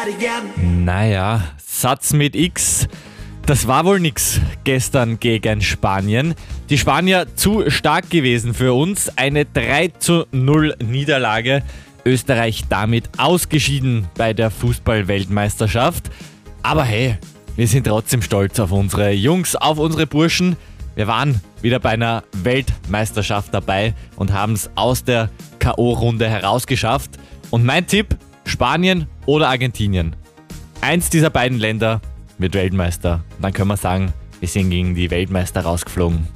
Naja, Satz mit X. Das war wohl nix gestern gegen Spanien. Die Spanier zu stark gewesen für uns. Eine 3:0 Niederlage. Österreich damit ausgeschieden bei der Fußball-Weltmeisterschaft. Aber hey, wir sind trotzdem stolz auf unsere Jungs, auf unsere Burschen. Wir waren wieder bei einer Weltmeisterschaft dabei und haben es aus der K.O.-Runde herausgeschafft. Und mein Tipp, Spanien oder Argentinien. Eins dieser beiden Länder wird Weltmeister. Und dann können wir sagen, wir sind gegen die Weltmeister rausgeflogen.